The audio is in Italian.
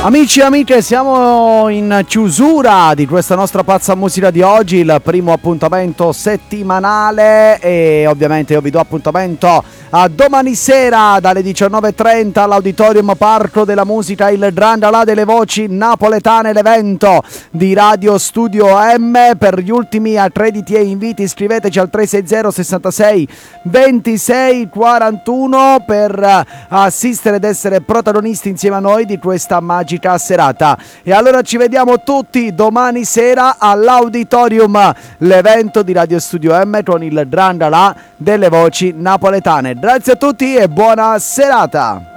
Amici e amiche, siamo in chiusura di questa nostra pazza musica di oggi, il primo appuntamento settimanale, e ovviamente io vi do appuntamento a domani sera dalle 19:30 all'Auditorium Parco della Musica, il Grandalà delle Voci Napoletane, l'evento di Radio Studio M. Per gli ultimi accrediti e inviti scriveteci al 360 66 26 41 per assistere ed essere protagonisti insieme a noi di questa magica serata. E allora ci vediamo tutti domani sera all'Auditorium, l'evento di Radio Studio M con il Grandalà delle Voci Napoletane. Grazie a tutti e buona serata.